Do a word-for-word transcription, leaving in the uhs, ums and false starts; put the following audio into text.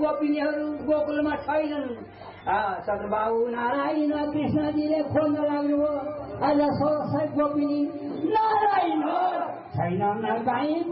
गोपिनीहरू गोकुलमा छैनन्। सदबाबु नारायण कृष्णजीले खोज्न लाग्नुभयो। आज सोह्र सय गोपिनी नारायण छैन